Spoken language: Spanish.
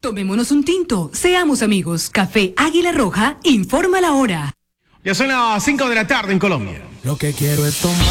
Tomémonos un tinto, seamos amigos. Café Águila Roja, informa la hora. Ya son las 5 de la tarde en Colombia. Lo que quiero es tomar.